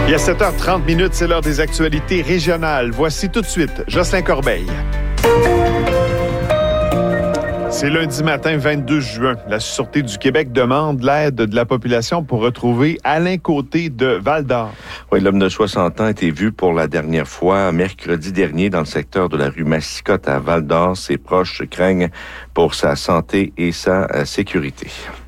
Il y a 7h30, c'est l'heure des actualités régionales. Voici tout de suite Jocelyn Corbeil. C'est lundi matin, 22 juin. La Sûreté du Québec demande l'aide de la population pour retrouver Alain Côté de Val-d'Or. Oui, l'homme de 60 ans a été vu pour la dernière fois mercredi dernier dans le secteur de la rue Massicotte à Val-d'Or. Ses proches craignent pour sa santé et sa sécurité.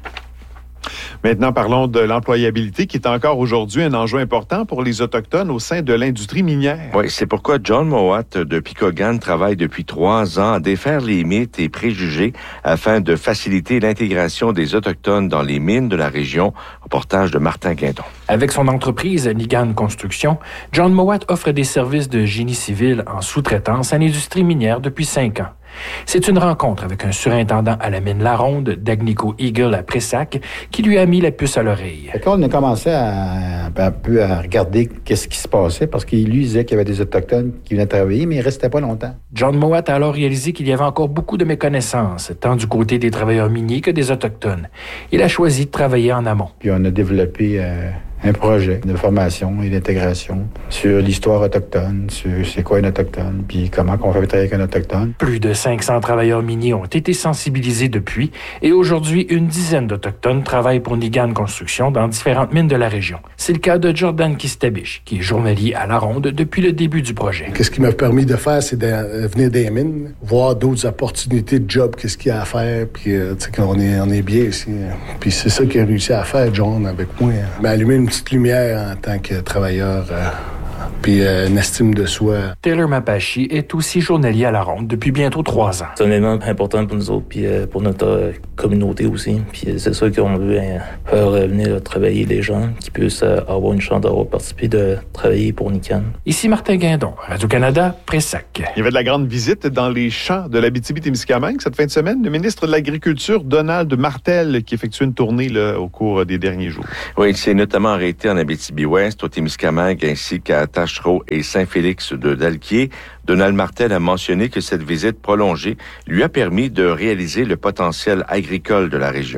Maintenant, parlons de l'employabilité qui est encore aujourd'hui un enjeu important pour les Autochtones au sein de l'industrie minière. Oui, c'est pourquoi John Mowat de Picogan travaille depuis 3 ans à défaire les mythes et préjugés afin de faciliter l'intégration des Autochtones dans les mines de la région. Reportage de Martin Guindon. Avec son entreprise Nigan Construction, John Mowat offre des services de génie civil en sous-traitance à l'industrie minière depuis 5 ans. C'est une rencontre avec un surintendant à la mine La Ronde d'Agnico Eagle à Pressac qui lui a mis la puce à l'oreille. Quand on a commencé un peu à regarder qu'est-ce qui se passait, parce qu'il lui disait qu'il y avait des Autochtones qui venaient travailler, mais ils ne restaient pas longtemps. John Mowat a alors réalisé qu'il y avait encore beaucoup de méconnaissances, tant du côté des travailleurs miniers que des Autochtones. Il a choisi de travailler en amont. Puis on a développé un projet de formation et d'intégration sur l'histoire autochtone, sur c'est quoi un Autochtone, puis comment on fait travailler avec un Autochtone. Plus de 500 travailleurs miniers ont été sensibilisés depuis, et aujourd'hui, une dizaine d'Autochtones travaillent pour Nigan Construction dans différentes mines de la région. C'est le cas de Jordan Kistabiche, qui est journalier à La Ronde depuis le début du projet. Qu'est-ce qui m'a permis de faire, c'est de venir des mines, voir d'autres opportunités de job, qu'est-ce qu'il y a à faire, puis tu sais qu'on est bien ici. Puis c'est ça qu'il a réussi à faire, John, avec moi. M'allumer une petite lumière en tant que travailleur, puis une estime de soi. Taylor Mapachi est aussi journalier à La Ronde depuis bientôt 3 ans. C'est un élément important pour nous autres, puis pour notre communauté aussi. Puis c'est ça qu'on veut faire venir travailler les gens qui puissent avoir une chance d'avoir participé de travailler pour Nican. Ici Martin Guindon, Radio-Canada, Pressac. Il y avait de la grande visite dans les champs de l'Abitibi-Témiscamingue cette fin de semaine. Le ministre de l'Agriculture, Donald Martel, qui effectue une tournée au cours des derniers jours. Oui, il s'est notamment arrêté en Abitibi-Ouest, au Témiscamingue, ainsi qu'à Taschereau et Saint-Félix de Dalquier. Donald Martel a mentionné que cette visite prolongée lui a permis de réaliser le potentiel agricole de la région.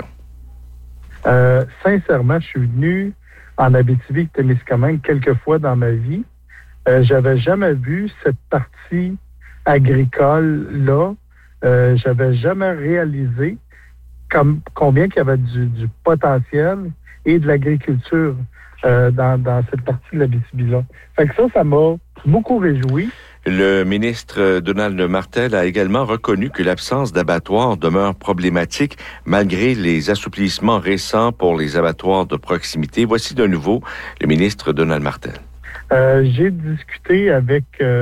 Sincèrement, je suis venu en Abitibi-Témiscamingue quelques fois dans ma vie. J'avais jamais vu cette partie agricole-là. J'avais jamais réalisé combien qu'il y avait du potentiel et de l'agriculture dans cette partie de l'Abitibi-là. Fait que ça m'a beaucoup réjoui. Le ministre Donald Martel a également reconnu que l'absence d'abattoirs demeure problématique malgré les assouplissements récents pour les abattoirs de proximité. Voici de nouveau le ministre Donald Martel. J'ai discuté avec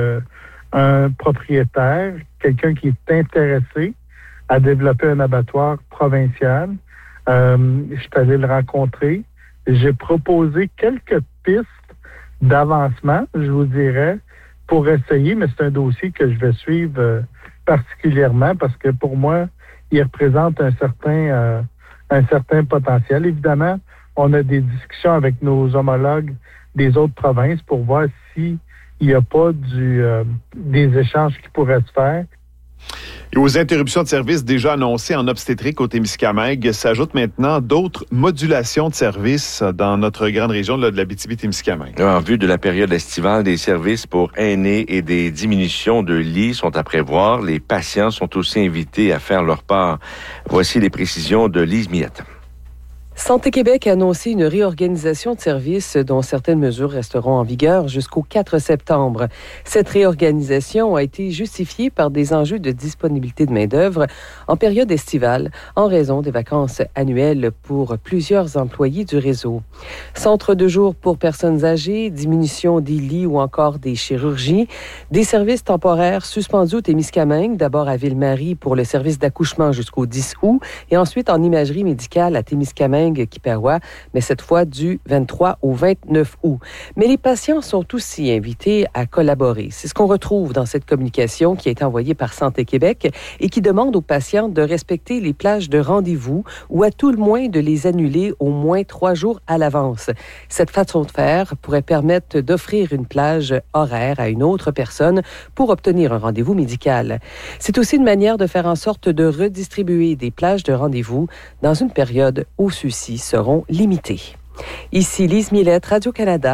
un propriétaire, quelqu'un qui est intéressé à développer un abattoir provincial. Je suis allé le rencontrer. J'ai proposé quelques pistes d'avancement, je vous dirais, pour essayer, mais c'est un dossier que je vais suivre particulièrement parce que pour moi, il représente un certain potentiel. Évidemment, on a des discussions avec nos homologues des autres provinces pour voir s'il n'y a pas des échanges qui pourraient se faire. Et aux interruptions de services déjà annoncées en obstétrique au Témiscamingue, s'ajoutent maintenant d'autres modulations de services dans notre grande région de l'Abitibi-Témiscamingue. En vue de la période estivale, des services pour aînés et des diminutions de lits sont à prévoir. Les patients sont aussi invités à faire leur part. Voici les précisions de Lise Miette. Santé Québec a annoncé une réorganisation de services dont certaines mesures resteront en vigueur jusqu'au 4 septembre. Cette réorganisation a été justifiée par des enjeux de disponibilité de main-d'œuvre en période estivale en raison des vacances annuelles pour plusieurs employés du réseau. Centre de jour pour personnes âgées, diminution des lits ou encore des chirurgies, des services temporaires suspendus au Témiscamingue, d'abord à Ville-Marie pour le service d'accouchement jusqu'au 10 août et ensuite en imagerie médicale à Témiscamingue Kippawa, mais cette fois du 23 au 29 août. Mais les patients sont aussi invités à collaborer. C'est ce qu'on retrouve dans cette communication qui a été envoyée par Santé Québec et qui demande aux patients de respecter les plages de rendez-vous ou à tout le moins de les annuler au moins 3 jours à l'avance. Cette façon de faire pourrait permettre d'offrir une plage horaire à une autre personne pour obtenir un rendez-vous médical. C'est aussi une manière de faire en sorte de redistribuer des plages de rendez-vous dans une période où ceux-ci seront limités. Ici Lise Millette, Radio-Canada,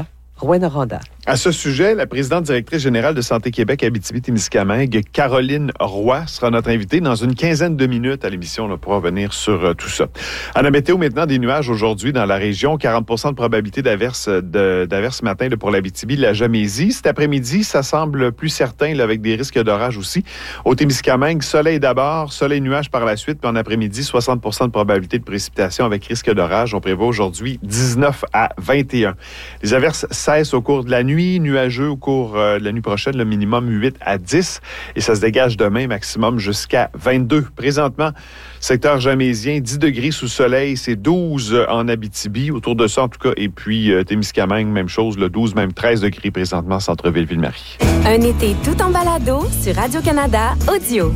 Rouyn-Noranda. À ce sujet, la présidente directrice générale de Santé Québec Abitibi-Témiscamingue, Caroline Roy, sera notre invitée dans une quinzaine de minutes à l'émission. On pourra revenir sur tout ça. À la météo, maintenant, des nuages aujourd'hui dans la région. 40 de probabilité d'averse ce matin là, pour l'Abitibi, la Gamésie. Cet après-midi, ça semble plus certain là, avec des risques d'orage aussi. Au Témiscamingue, soleil d'abord, soleil-nuage par la suite. Puis en après-midi, 60 de probabilité de précipitation avec risque d'orage. On prévoit aujourd'hui 19 à 21. Les averses cessent au cours de la nuit. Nuageux au cours de la nuit prochaine, le minimum 8 à 10 et ça se dégage demain, maximum jusqu'à 22. Présentement, secteur jamésien, 10 degrés sous soleil, c'est 12 en Abitibi, autour de ça en tout cas, et puis Témiscamingue, même chose, le 12, même 13 degrés présentement, centre-ville Ville-Marie. Un été tout en balado sur Radio-Canada Audio.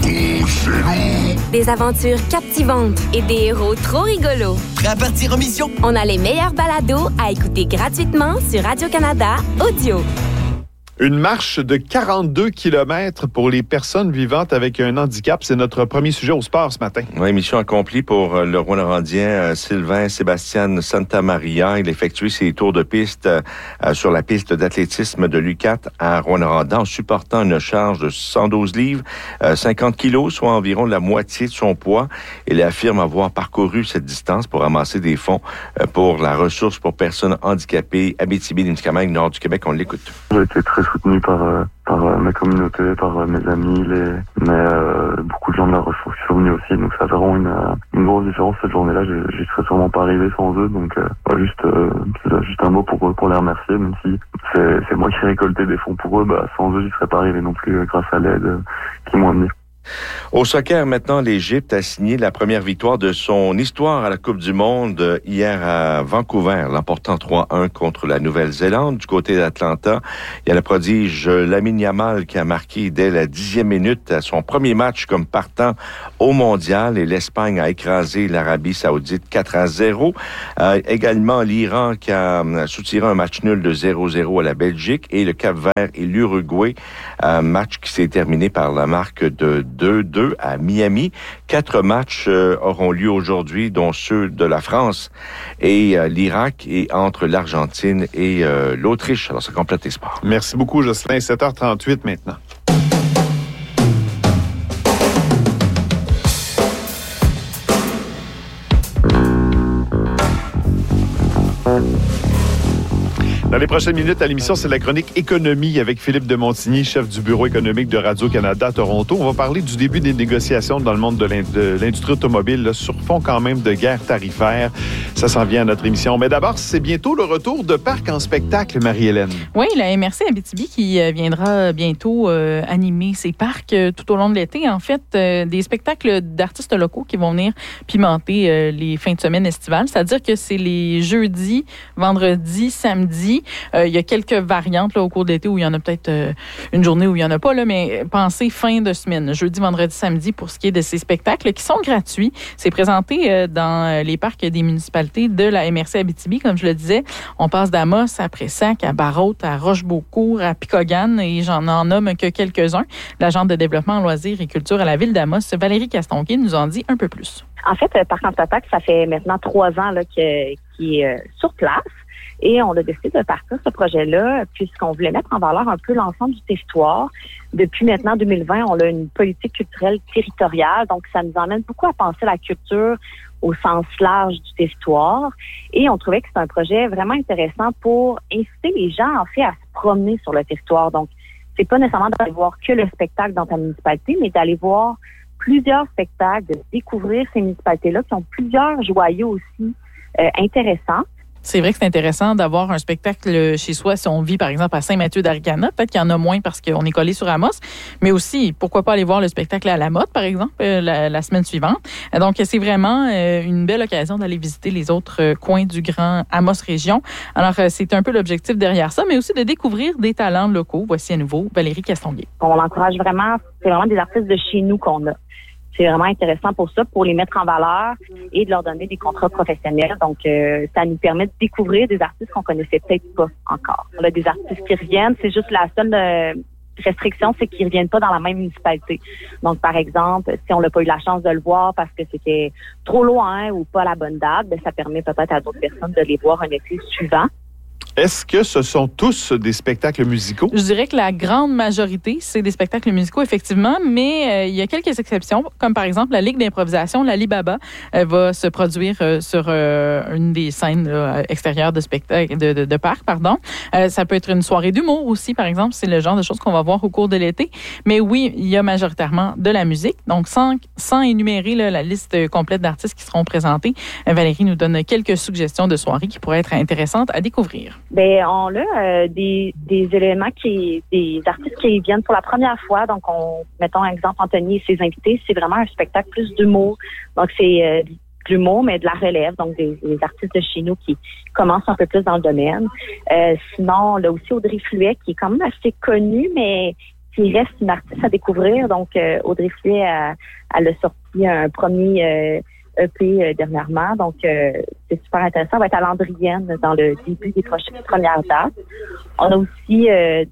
Des aventures captivantes et des héros trop rigolos. Prêt à partir en mission? On a les meilleurs balados à écouter gratuitement sur Radio-Canada Audio. Une marche de 42 km pour les personnes vivantes avec un handicap. C'est notre premier sujet au sport ce matin. Oui, mission accomplie pour le Rouyn-Norandien Sylvain Sébastien Santamaria. Il a effectué ses tours de piste sur la piste d'athlétisme de l'UQAT à Rouyn-Noranda en supportant une charge de 112 livres, 50 kilos, soit environ la moitié de son poids. Il affirme avoir parcouru cette distance pour ramasser des fonds pour la ressource pour personnes handicapées Abitibi-Témiscamingue, nord du Québec. On l'écoute. J'ai été très soutenu par ma communauté, par mes amis, mais beaucoup de gens de la ressource sont venus aussi, donc ça fait vraiment une grosse différence cette journée-là. J'y serais sûrement pas arrivé sans eux, donc juste un mot pour les remercier, même si c'est moi qui ai récolté des fonds pour eux, sans eux j'y serais pas arrivé non plus grâce à l'aide qu'ils m'ont amené. Au soccer, maintenant, l'Égypte a signé la première victoire de son histoire à la Coupe du Monde hier à Vancouver, l'emportant 3-1 contre la Nouvelle-Zélande. Du côté d'Atlanta, il y a le prodige Lamine Yamal qui a marqué dès la 10e minute à son premier match comme partant au Mondial et l'Espagne a écrasé l'Arabie Saoudite 4-0. Également, l'Iran qui a soutiré un match nul de 0-0 à la Belgique et le Cap-Vert et l'Uruguay, match qui s'est terminé par la marque de 2-2 à Miami. 4 matchs auront lieu aujourd'hui, dont ceux de la France et l'Irak et entre l'Argentine et l'Autriche. Alors, ça complète les sports. Merci beaucoup, Jocelyn. 7h38 maintenant. Dans les prochaines minutes à l'émission, c'est la chronique économie avec Philippe de Montigny, chef du bureau économique de Radio-Canada à Toronto. On va parler du début des négociations dans le monde de l'industrie automobile là, sur fond quand même de guerre tarifaire. Ça s'en vient à notre émission. Mais d'abord, c'est bientôt le retour de parcs en spectacle, Marie-Hélène. Oui, la MRC Abitibi qui viendra bientôt animer ses parcs tout au long de l'été. En fait, des spectacles d'artistes locaux qui vont venir pimenter les fins de semaine estivales. C'est-à-dire que c'est les jeudis, vendredis, samedis. Il y a quelques variantes là, au cours de l'été où il y en a peut-être une journée où il n'y en a pas, là, mais pensez fin de semaine, jeudi, vendredi, samedi, pour ce qui est de ces spectacles qui sont gratuits. C'est présenté dans les parcs des municipalités de la MRC Abitibi. Comme je le disais, on passe d'Amos à Pressac, à Barrault, à Rochebeaucourt, à Picogan, et j'en nomme que quelques-uns. L'agente de développement en loisirs et culture à la ville d'Amos, Valérie Castonguay, nous en dit un peu plus. En fait, Parc en spectacle, ça fait maintenant 3 ans là, qu'il est sur place. Et on a décidé de partir ce projet-là puisqu'on voulait mettre en valeur un peu l'ensemble du territoire. Depuis maintenant 2020, on a une politique culturelle territoriale. Donc, ça nous emmène beaucoup à penser la culture au sens large du territoire. Et on trouvait que c'est un projet vraiment intéressant pour inciter les gens, en fait, à se promener sur le territoire. Donc, c'est pas nécessairement d'aller voir que le spectacle dans ta municipalité, mais d'aller voir plusieurs spectacles, de découvrir ces municipalités-là qui ont plusieurs joyaux aussi intéressants. C'est vrai que c'est intéressant d'avoir un spectacle chez soi si on vit, par exemple, à Saint-Mathieu-d'Aricana. Peut-être qu'il y en a moins parce qu'on est collé sur Amos. Mais aussi, pourquoi pas aller voir le spectacle à La Motte, par exemple, la semaine suivante. Donc, c'est vraiment une belle occasion d'aller visiter les autres coins du grand Amos Région. Alors, c'est un peu l'objectif derrière ça, mais aussi de découvrir des talents locaux. Voici à nouveau Valérie Castonguay. On l'encourage vraiment. C'est vraiment des artistes de chez nous qu'on a. C'est vraiment intéressant pour ça, pour les mettre en valeur et de leur donner des contrats professionnels. Donc, ça nous permet de découvrir des artistes qu'on connaissait peut-être pas encore. On a des artistes qui reviennent. C'est juste la seule restriction, c'est qu'ils reviennent pas dans la même municipalité. Donc, par exemple, si on n'a pas eu la chance de le voir parce que c'était trop loin ou pas à la bonne date, ça permet peut-être à d'autres personnes de les voir un été suivant. Est-ce que ce sont tous des spectacles musicaux? Je dirais que la grande majorité, c'est des spectacles musicaux, effectivement, mais il y a quelques exceptions, comme par exemple la Ligue d'improvisation, l'Alibaba, va se produire sur une des scènes extérieures de spectacle, de parc, pardon. Ça peut être une soirée d'humour aussi, par exemple. C'est le genre de choses qu'on va voir au cours de l'été. Mais oui, il y a majoritairement de la musique. Donc, sans énumérer la liste complète d'artistes qui seront présentés, Valérie nous donne quelques suggestions de soirées qui pourraient être intéressantes à découvrir. Bien, on a des éléments des artistes qui viennent pour la première fois. Donc, mettons, exemple, Anthony et ses invités, c'est vraiment un spectacle plus d'humour. Donc, c'est de l'humour, mais de la relève. Donc, des artistes de chez nous qui commencent un peu plus dans le domaine. Sinon, on a aussi Audrey Fluet, qui est quand même assez connue, mais qui reste une artiste à découvrir. Donc, Audrey Fluet, elle a sorti un premier EP dernièrement. Donc, c'est super intéressant. Elle va être à Landrienne dans le début des premières dates. On a aussi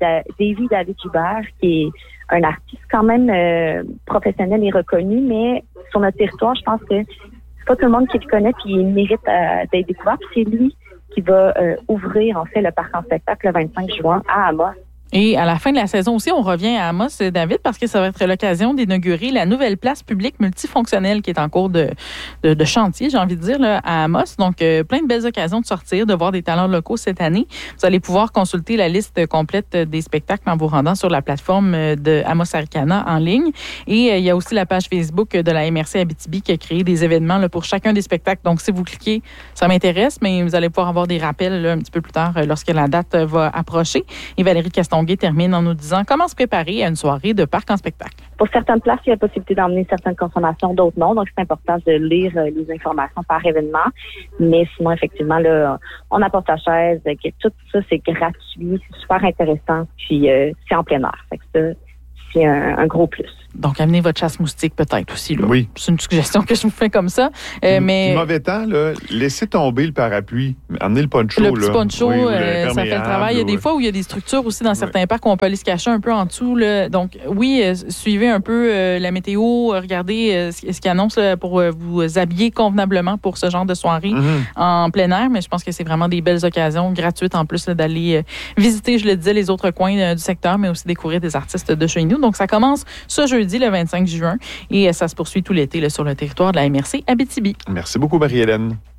David Hubert, qui est un artiste quand même professionnel et reconnu, mais sur notre territoire, je pense que c'est pas tout le monde qui le connaît puis il mérite d'être découvert. Puis c'est lui qui va ouvrir, en fait, le parc en spectacle le 25 juin à Amos. Et à la fin de la saison aussi, on revient à Amos, David, parce que ça va être l'occasion d'inaugurer la nouvelle place publique multifonctionnelle qui est en cours de chantier, j'ai envie de dire, là, à Amos. Donc, plein de belles occasions de sortir, de voir des talents locaux cette année. Vous allez pouvoir consulter la liste complète des spectacles en vous rendant sur la plateforme de Amos Arcana en ligne. Et il y a aussi la page Facebook de la MRC Abitibi qui a créé des événements là, pour chacun des spectacles. Donc, si vous cliquez, ça m'intéresse, mais vous allez pouvoir avoir des rappels là, un petit peu plus tard lorsque la date va approcher. Et Valérie Castonguay termine en nous disant comment se préparer à une soirée de parc en spectacle. Pour certaines places, il y a la possibilité d'emmener certaines consommations, d'autres non. Donc, c'est important de lire les informations par événement. Mais sinon, effectivement, là, on apporte la chaise, que tout ça, c'est gratuit, c'est super intéressant. Puis, c'est en plein air. Fait que ça, c'est un gros plus. Donc, amenez votre chasse moustique peut-être aussi. Là. Oui. C'est une suggestion que je vous fais comme ça. Mais mauvais temps, là, laissez tomber le parapluie. Amenez le poncho. Le petit poncho, oui, ça fait le travail. Il y a des fois où il y a des structures aussi dans certains parcs où on peut aller se cacher un peu en dessous. Là. Donc, oui, suivez un peu la météo, regardez ce qui annonce pour vous habiller convenablement pour ce genre de soirée en plein air. Mais je pense que c'est vraiment des belles occasions gratuites en plus là, d'aller visiter, je le disais, les autres coins du secteur, mais aussi découvrir des artistes de chez nous. Donc, ça commence ce jeudi, le 25 juin, et ça se poursuit tout l'été là, sur le territoire de la MRC Abitibi. Merci beaucoup, Marie-Hélène.